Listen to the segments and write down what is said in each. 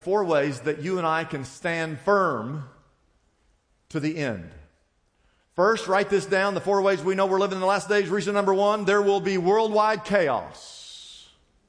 4 ways that you and I can stand firm to the end. First, write this down. The 4 ways we know we're living in the last days. Reason number 1, there will be worldwide chaos.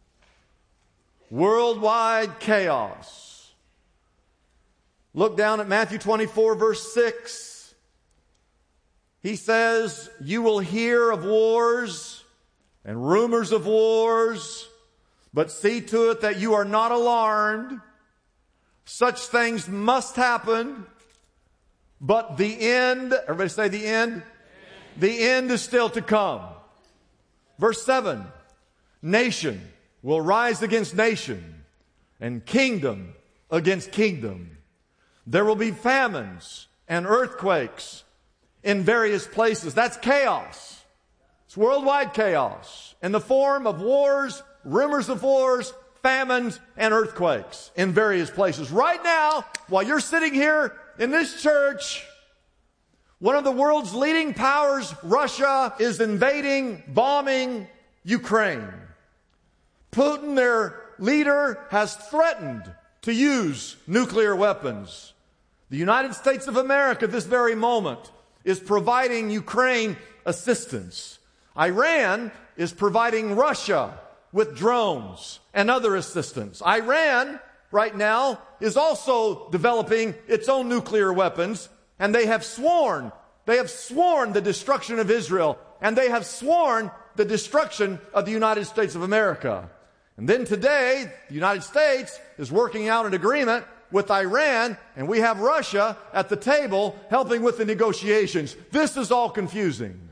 Worldwide chaos. Look down at Matthew 24, verse 6. He says, you will hear of wars and rumors of wars, but see to it that you are not alarmed. Such things must happen, but the end, everybody say the end. The end is still to come. Verse 7, nation will rise against nation and kingdom against kingdom. There will be famines and earthquakes in various places. That's chaos. It's worldwide chaos in the form of wars, rumors of wars, famines, and earthquakes in various places. Right now, while you're sitting here in this church, one of the world's leading powers, Russia, is invading, bombing Ukraine. Putin, their leader, has threatened to use nuclear weapons. The United States of America, this very moment, is providing Ukraine assistance. Iran is providing Russia with drones and other assistance. Iran, right now, is also developing its own nuclear weapons, and they have sworn the destruction of Israel, and they have sworn the destruction of the United States of America. And then today, the United States is working out an agreement with Iran, and we have Russia at the table helping with the negotiations. This is all confusing.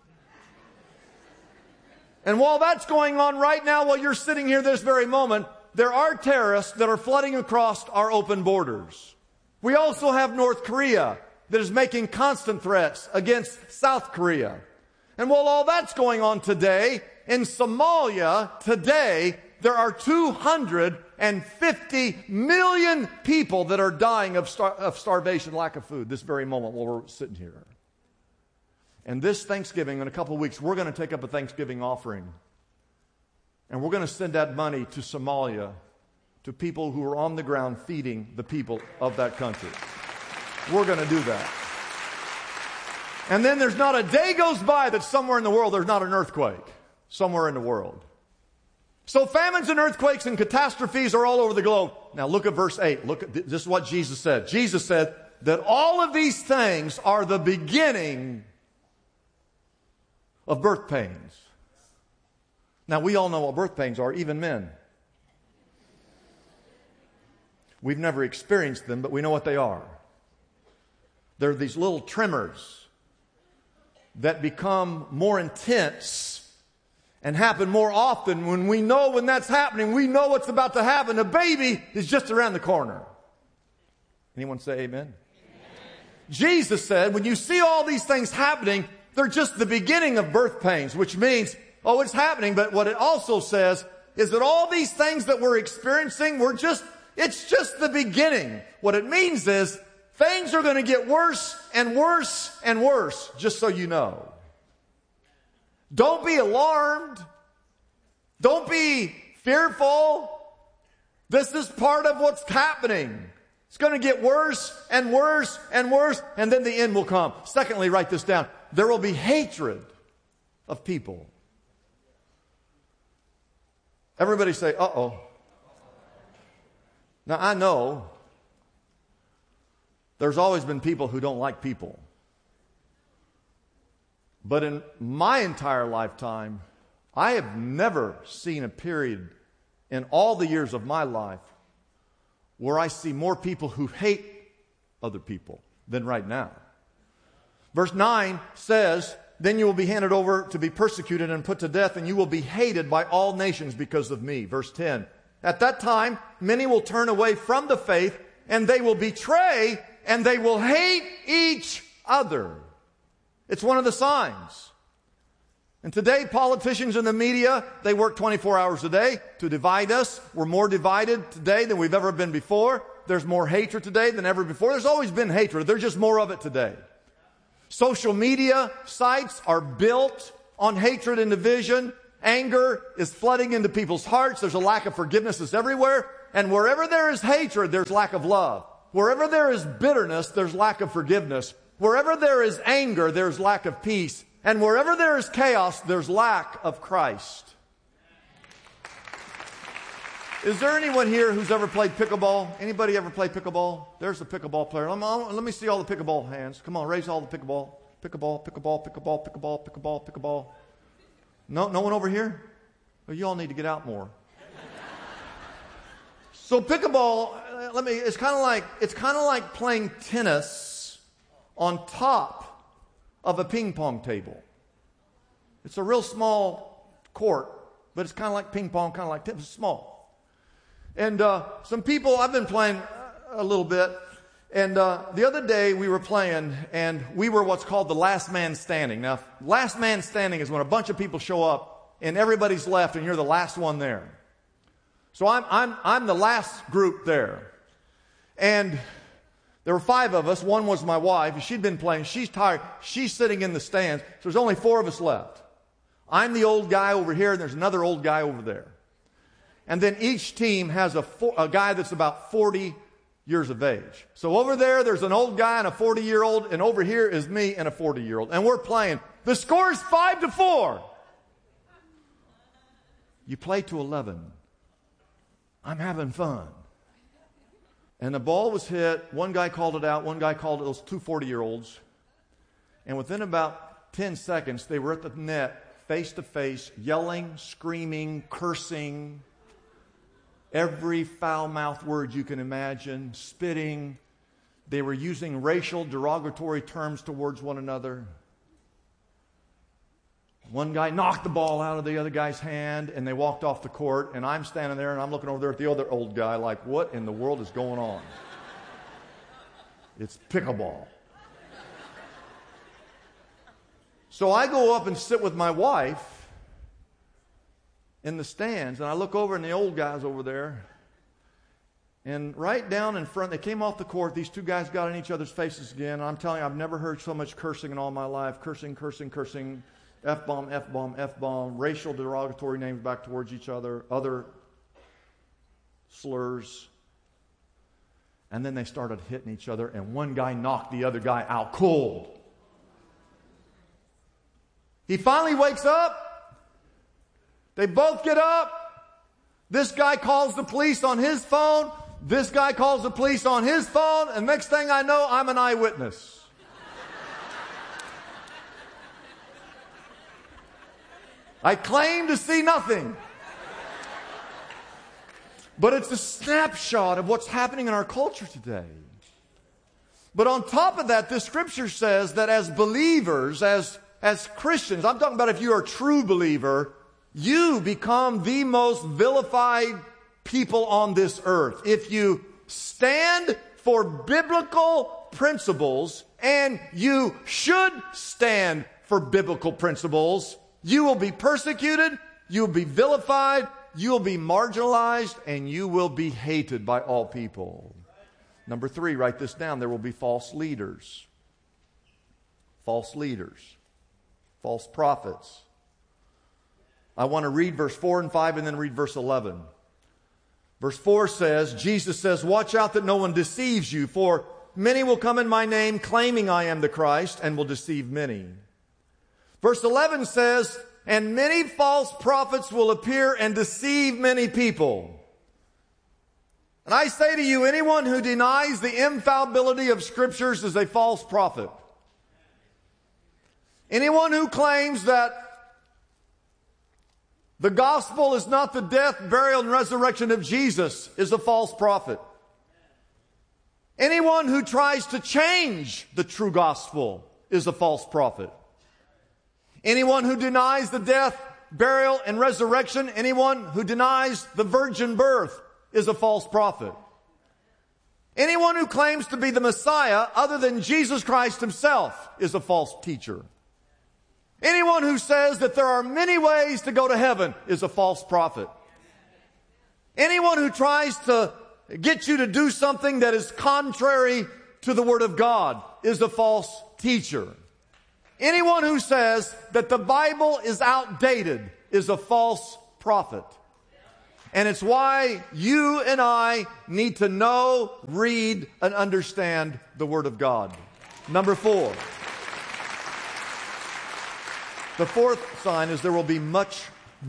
And while that's going on right now, while you're sitting here this very moment, there are terrorists that are flooding across our open borders. We also have North Korea that is making constant threats against South Korea. And while all that's going on today, in Somalia today, there are 250 million people that are dying of starvation, lack of food, this very moment while we're sitting here. And this Thanksgiving, in a couple of weeks, we're going to take up a Thanksgiving offering. And we're going to send that money to Somalia, to people who are on the ground feeding the people of that country. We're going to do that. And then there's not a day goes by that somewhere in the world there's not an earthquake. Somewhere in the world. So famines and earthquakes and catastrophes are all over the globe. Now look at verse 8. This is what Jesus said. Jesus said that all of these things are the beginning of birth pains. Now, we all know what birth pains are, even men. We've never experienced them, but we know what they are. They're these little tremors that become more intense and happen more often. When that's happening, we know what's about to happen. A baby is just around the corner. Anyone say amen? Jesus said, when you see all these things happening, they're just the beginning of birth pains, which means, it's happening. But what it also says is that all these things that we're experiencing, it's just the beginning. What it means is things are going to get worse and worse and worse, just so you know. Don't be alarmed. Don't be fearful. This is part of what's happening. It's going to get worse and worse and worse, and then the end will come. Secondly, write this down. There will be hatred of people. Everybody say, uh-oh. Now, I know there's always been people who don't like people. But in my entire lifetime, I have never seen a period in all the years of my life where I see more people who hate other people than right now. Verse 9 says, then you will be handed over to be persecuted and put to death, and you will be hated by all nations because of me. Verse 10, at that time, many will turn away from the faith, and they will betray, and they will hate each other. It's one of the signs. And today, politicians and the media, they work 24 hours a day to divide us. We're more divided today than we've ever been before. There's more hatred today than ever before. There's always been hatred. There's just more of it today. Social media sites are built on hatred and division. Anger is flooding into people's hearts. There's a lack of forgiveness that's everywhere. And wherever there is hatred, there's lack of love. Wherever there is bitterness, there's lack of forgiveness. Wherever there is anger, there's lack of peace. And wherever there is chaos, there's lack of Christ. Is there anyone here who's ever played pickleball? Anybody ever play pickleball? There's a pickleball player. Let me see all the pickleball hands. Come on, raise all the pickleball. Pickleball, pickleball, pickleball, pickleball, pickleball, pickleball. No one over here? Well, you all need to get out more. So pickleball, it's kind of like playing tennis on top of a ping pong table. It's a real small court, but it's kind of like ping pong, kind of like tennis. It's small. And some people, I've been playing a little bit, and the other day we were playing, and we were what's called the last man standing. Now, last man standing is when a bunch of people show up, and everybody's left, and you're the last one there. So I'm the last group there. And there were 5 of us. One was my wife. She'd been playing. She's tired. She's sitting in the stands. So there's only 4 of us left. I'm the old guy over here, and there's another old guy over there. And then each team has a guy that's about 40 years of age. So over there's an old guy and a 40-year-old, and over here is me and a 40-year-old. And we're playing. The score is 5-4. You play to 11. I'm having fun. And the ball was hit. One guy called it out. One guy called it. Those 2 40-year-olds. And within about 10 seconds, they were at the net, face to face, yelling, screaming, cursing, every foul-mouthed word you can imagine, spitting. They were using racial, derogatory terms towards one another. One guy knocked the ball out of the other guy's hand, and they walked off the court, and I'm standing there, and I'm looking over there at the other old guy like, what in the world is going on? It's pickleball. So I go up and sit with my wife in the stands, and I look over, and the old guy's over there, and right down in front, they came off the court, these 2 guys got in each other's faces again, and I'm telling you, I've never heard so much cursing in all my life. Cursing, cursing, cursing. F-bomb, F-bomb, F-bomb, racial derogatory names back towards each other, other slurs. And then they started hitting each other, and one guy knocked the other guy out cold. He finally wakes up. They both get up. This guy calls the police on his phone. This guy calls the police on his phone. And next thing I know, I'm an eyewitness. I claim to see nothing. But it's a snapshot of what's happening in our culture today. But on top of that, this scripture says that as believers, as Christians, I'm talking about if you are a true believer, you become the most vilified people on this earth. If you stand for biblical principles, and you should stand for biblical principles, you will be persecuted, you will be vilified, you will be marginalized, and you will be hated by all people. Number 3, write this down. There will be false leaders. False leaders. False prophets. I want to read verse 4 and 5 and then read verse 11. Verse 4 says, Jesus says, watch out that no one deceives you, for many will come in my name claiming I am the Christ and will deceive many. Verse 11 says, and many false prophets will appear and deceive many people. And I say to you, anyone who denies the infallibility of scriptures is a false prophet. Anyone who claims that the gospel is not the death, burial, and resurrection of Jesus is a false prophet. Anyone who tries to change the true gospel is a false prophet. Anyone who denies the death, burial, and resurrection, anyone who denies the virgin birth is a false prophet. Anyone who claims to be the Messiah other than Jesus Christ himself is a false teacher. Anyone who says that there are many ways to go to heaven is a false prophet. Anyone who tries to get you to do something that is contrary to the Word of God is a false teacher. Anyone who says that the Bible is outdated is a false prophet. And it's why you and I need to know, read, and understand the Word of God. Number 4. The fourth sign is there will be much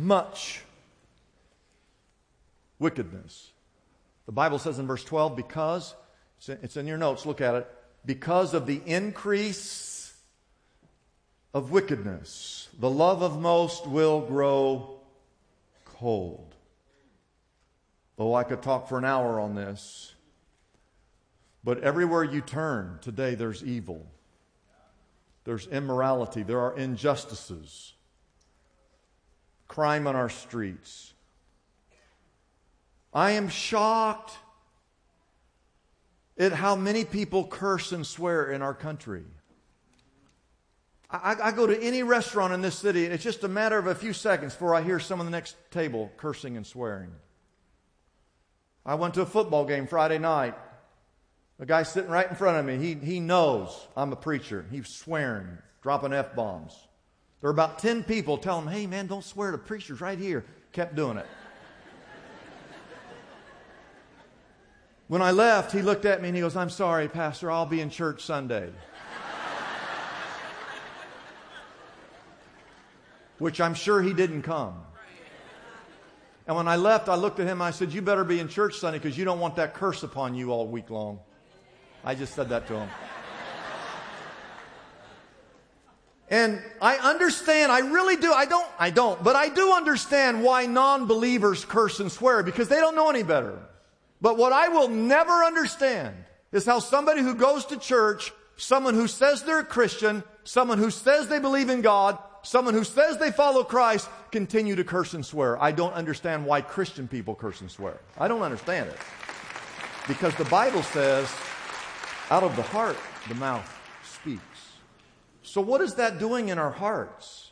wickedness. The Bible says in verse 12, because, it's in your notes, look at it, because of the increase of wickedness, the love of most will grow cold. Oh, I could talk for an hour on this. But everywhere you turn today, there's evil. There's immorality. There are injustices. Crime on our streets. I am shocked at how many people curse and swear in our country. I go to any restaurant in this city, and it's just a matter of a few seconds before I hear someone at the next table cursing and swearing. I went to a football game Friday night. A guy sitting right in front of me, he knows I'm a preacher. He's swearing, dropping F-bombs. There were about 10 people telling him, hey man, don't swear, the preacher's right here. Kept doing it. When I left, he looked at me and he goes, I'm sorry, Pastor, I'll be in church Sunday. Which I'm sure he didn't come. And when I left, I looked at him and I said, you better be in church Sunday because you don't want that curse upon you all week long. I just said that to him. And I understand, I really do. But I do understand why non-believers curse and swear because they don't know any better. But what I will never understand is how somebody who goes to church, someone who says they're a Christian, someone who says they believe in God, someone who says they follow Christ, continue to curse and swear. I don't understand why Christian people curse and swear. I don't understand it. Because the Bible says, out of the heart, the mouth speaks. So what is that doing in our hearts?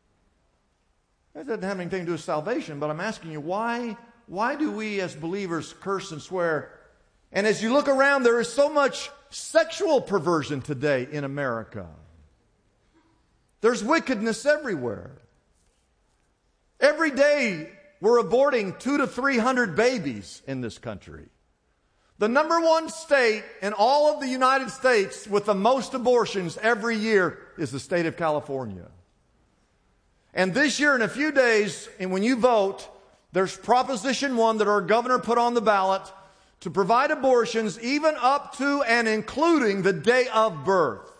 That doesn't have anything to do with salvation, but I'm asking you, why do we as believers curse and swear? And as you look around, there is so much sexual perversion today in America. There's wickedness everywhere. Every day we're aborting 200 to 300 babies in this country. The number one state in all of the United States with the most abortions every year is the state of California. And this year, in a few days, and when you vote, there's Proposition 1 that our governor put on the ballot to provide abortions even up to and including the day of birth.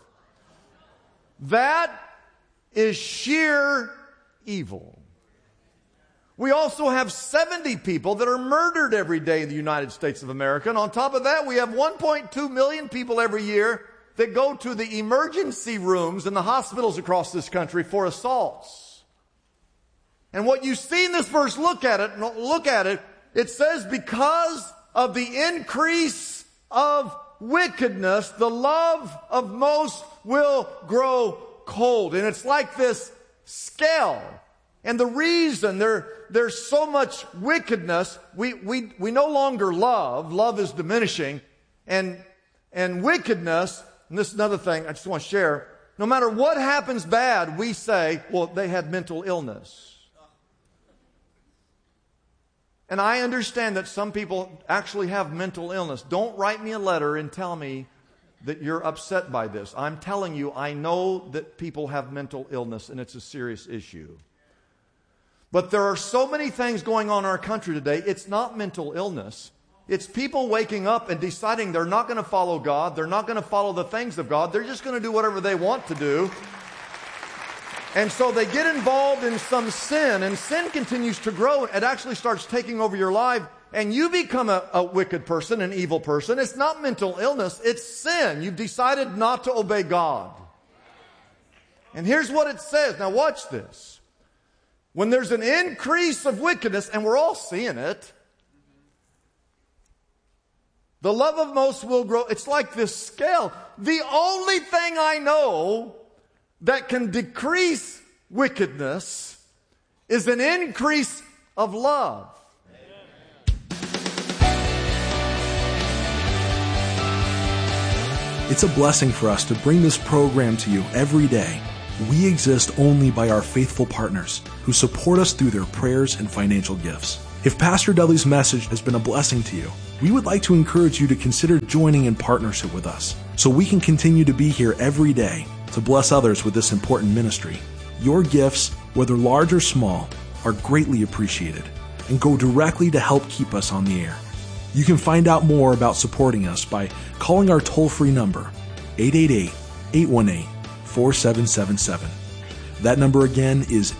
That is sheer evil. We also have 70 people that are murdered every day in the United States of America. And on top of that, we have 1.2 million people every year that go to the emergency rooms in the hospitals across this country for assaults. And what you see in this verse, look at it, it says, because of the increase of wickedness, the love of most will grow cold. And it's like this scale. And the reason there's so much wickedness, we no longer love. Love is diminishing. And wickedness, and this is another thing I just want to share, no matter what happens bad, we say, well, they had mental illness. And I understand that some people actually have mental illness. Don't write me a letter and tell me that you're upset by this. I'm telling you, I know that people have mental illness and it's a serious issue. But there are so many things going on in our country today. It's not mental illness. It's people waking up and deciding they're not going to follow God. They're not going to follow the things of God. They're just going to do whatever they want to do. And so they get involved in some sin, and sin continues to grow. It actually starts taking over your life, and you become a wicked person, an evil person. It's not mental illness. It's sin. You've decided not to obey God. And here's what it says. Now watch this. When there's an increase of wickedness, and we're all seeing it, the love of most will grow. It's like this scale. The only thing I know that can decrease wickedness is an increase of love. It's a blessing for us to bring this program to you every day. We exist only by our faithful partners who support us through their prayers and financial gifts. If Pastor Dudley's message has been a blessing to you, we would like to encourage you to consider joining in partnership with us so we can continue to be here every day to bless others with this important ministry. Your gifts, whether large or small, are greatly appreciated and go directly to help keep us on the air. You can find out more about supporting us by calling our toll-free number, 888-818-4777. That number again is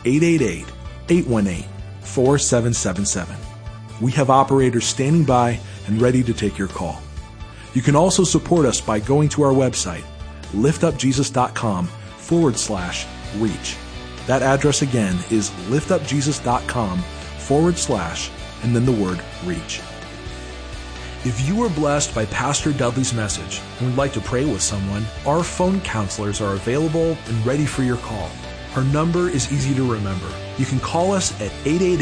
888-818-4777. We have operators standing by and ready to take your call. You can also support us by going to our website, liftupjesus.com/reach. That address again is liftupjesus.com/ and then the word reach. If you were blessed by Pastor Dudley's message and would like to pray with someone, our phone counselors are available and ready for your call. Our number is easy to remember. You can call us at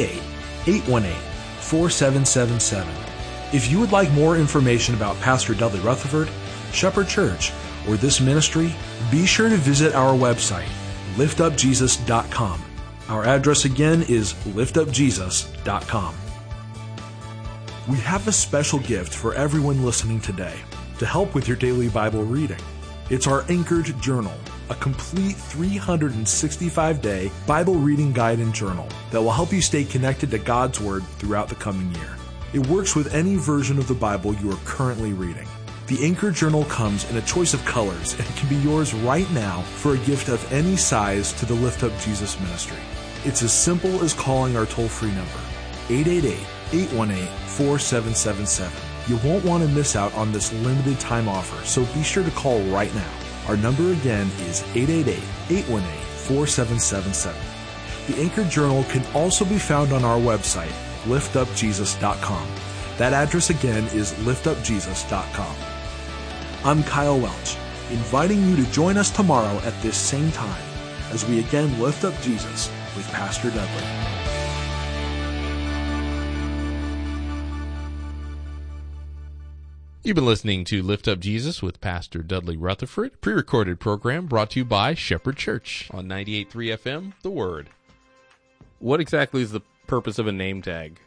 888-818-4777. If you would like more information about Pastor Dudley Rutherford, Shepherd Church, or this ministry, be sure to visit our website, liftupjesus.com. Our address again is liftupjesus.com. We have a special gift for everyone listening today to help with your daily Bible reading. It's our Anchored Journal, a complete 365-day Bible reading guide and journal that will help you stay connected to God's Word throughout the coming year. It works with any version of the Bible you are currently reading. The Anchored Journal comes in a choice of colors and can be yours right now for a gift of any size to the Lift Up Jesus ministry. It's as simple as calling our toll-free number, 888-818-4777. You won't want to miss out on this limited time offer, so be sure to call right now. Our number again is 888-818-4777. The Anchored Journal can also be found on our website, liftupjesus.com. That address again is liftupjesus.com. I'm Kyle Welch, inviting you to join us tomorrow at this same time as we again lift up Jesus with Pastor Dudley. You've been listening to Lift Up Jesus with Pastor Dudley Rutherford, pre-recorded program brought to you by Shepherd Church on 98.3 FM, The Word. What exactly is the purpose of a name tag?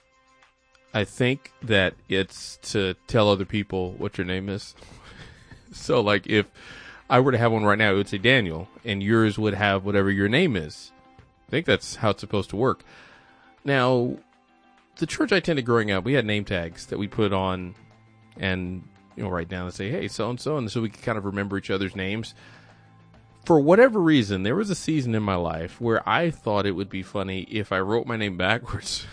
I think that it's to tell other people what your name is. So, like, if I were to have one right now, it would say Daniel, and yours would have whatever your name is. I think that's how it's supposed to work. Now, the church I attended growing up, we had name tags that we put on and, write down and say, hey, so-and-so, and so we could kind of remember each other's names. For whatever reason, there was a season in my life where I thought it would be funny if I wrote my name backwards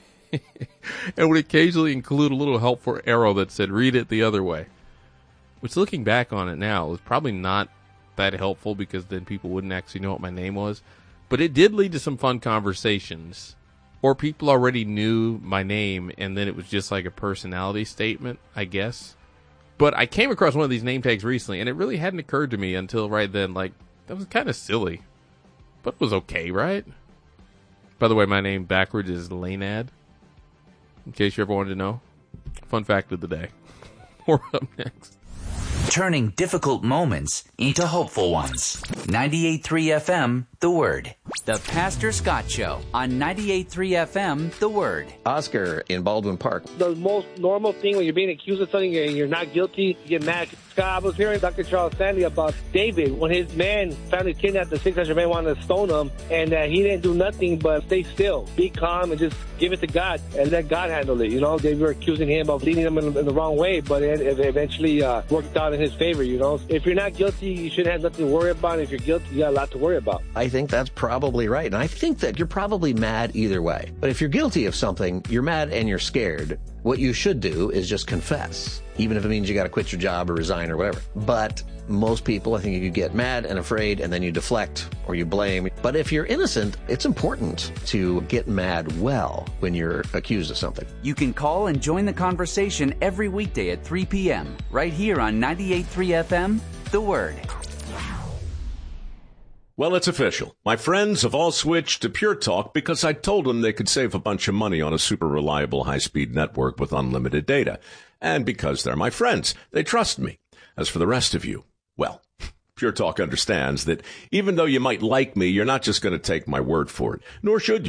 and would occasionally include a little helpful arrow that said, read it the other way. Which, looking back on it now, was probably not that helpful because then people wouldn't actually know what my name was. But it did lead to some fun conversations. Or people already knew my name, and then it was just like a personality statement, I guess. But I came across one of these name tags recently, and it really hadn't occurred to me until right then, like, that was kind of silly. But it was okay, right? By the way, my name backwards is Lainad, in case you ever wanted to know. Fun fact of the day. We're up next. Turning difficult moments into hopeful ones. 98.3 FM, The Word. The Pastor Scott Show on 98.3 FM, The Word. Oscar in Baldwin Park. The most normal thing when you're being accused of something and you're not guilty, you get mad. Scott, I was hearing Dr. Charles Stanley about David. When his man family kidnapped the 600 men, wanted to stone him, and he didn't do nothing but stay still, be calm, and just give it to God and let God handle it. They were accusing him of leading them in the wrong way, but it eventually worked out in his favor. If you're not guilty, you shouldn't have nothing to worry about. And if you're guilty, you got a lot to worry about. I think that's probably right. And I think that you're probably mad either way. But if you're guilty of something, you're mad and you're scared. What you should do is just confess, even if it means you got to quit your job or resign or whatever. But most people, I think you get mad and afraid and then you deflect or you blame. But if you're innocent, it's important to get mad well when you're accused of something. You can call and join the conversation every weekday at 3 p.m. right here on 98.3 FM, The Word. Well, it's official. My friends have all switched to Pure Talk because I told them they could save a bunch of money on a super reliable high-speed network with unlimited data. And because they're my friends, they trust me. As for the rest of you, well, Pure Talk understands that even though you might like me, you're not just going to take my word for it, nor should you.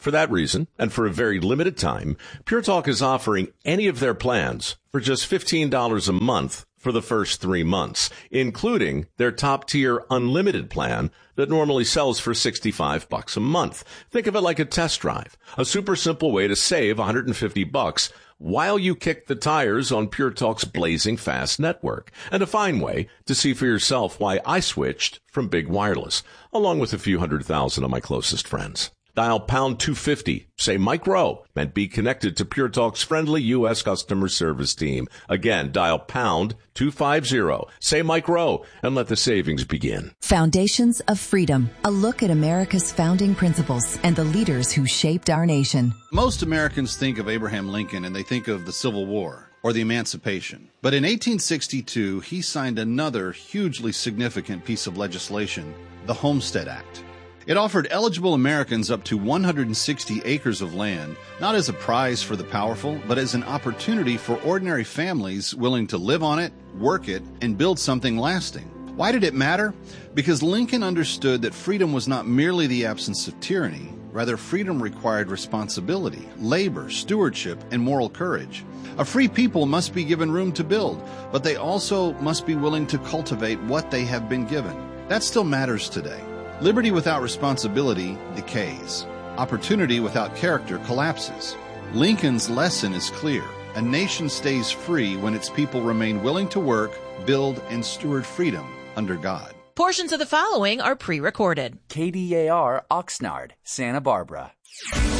For that reason, and for a very limited time, Pure Talk is offering any of their plans for just $15 a month for the first 3 months, including their top-tier unlimited plan that normally sells for $65 a month. Think of it like a test drive, a super simple way to save $150 while you kick the tires on Pure Talk's blazing fast network, and a fine way to see for yourself why I switched from big wireless, along with a few 100,000 of my closest friends. Dial pound 250, say Mike Rowe, and be connected to Pure Talk's friendly U.S. customer service team. Again, dial pound 250, say Mike Rowe, and let the savings begin. Foundations of Freedom, a look at America's founding principles and the leaders who shaped our nation. Most Americans think of Abraham Lincoln and they think of the Civil War or the Emancipation. But in 1862, he signed another hugely significant piece of legislation, the Homestead Act. It offered eligible Americans up to 160 acres of land, not as a prize for the powerful, but as an opportunity for ordinary families willing to live on it, work it, and build something lasting. Why did it matter? Because Lincoln understood that freedom was not merely the absence of tyranny. Rather, freedom required responsibility, labor, stewardship, and moral courage. A free people must be given room to build, but they also must be willing to cultivate what they have been given. That still matters today. Liberty without responsibility decays. Opportunity without character collapses. Lincoln's lesson is clear. A nation stays free when its people remain willing to work, build, and steward freedom under God. Portions of the following are pre-recorded. KDAR Oxnard, Santa Barbara.